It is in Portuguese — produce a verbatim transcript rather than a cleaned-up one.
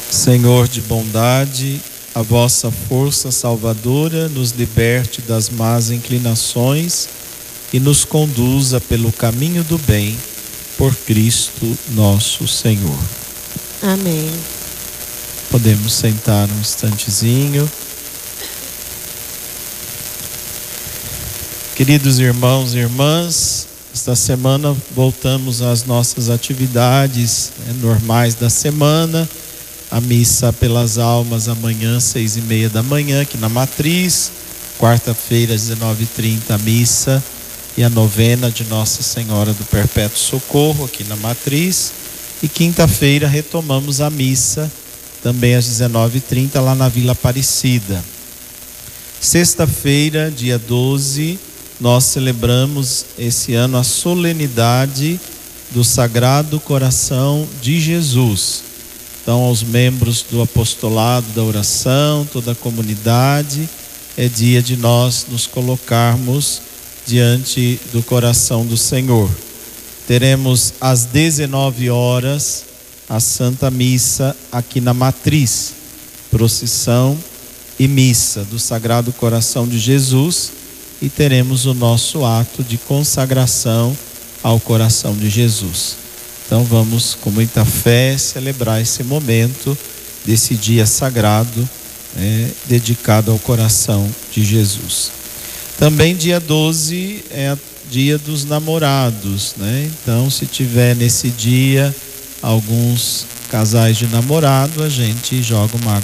Senhor de bondade, a vossa força salvadora nos liberte das más inclinações e nos conduza pelo caminho do bem, por Cristo nosso Senhor. Amém. Podemos sentar um instantezinho. Queridos irmãos e irmãs, esta semana voltamos às nossas atividades, né, normais da semana. A missa pelas almas amanhã, seis e meia da manhã, aqui na Matriz. Quarta-feira, às dezenove e trinta, a missa e a novena de Nossa Senhora do Perpétuo Socorro, aqui na Matriz. E quinta-feira retomamos a missa, também às dezenove e trinta, lá na Vila Aparecida. Sexta-feira, dia doze, nós celebramos esse ano a solenidade do Sagrado Coração de Jesus. Então, aos membros do apostolado da oração, toda a comunidade, é dia de nós nos colocarmos diante do coração do Senhor. Teremos às dezenove horas a Santa Missa aqui na Matriz, procissão e missa do Sagrado Coração de Jesus, e teremos o nosso ato de consagração ao coração de Jesus. Então vamos com muita fé celebrar esse momento, desse dia sagrado, né, dedicado ao coração de Jesus. Também dia doze é dia dos namorados, né? Então, se tiver nesse dia alguns casais de namorado, a gente joga uma água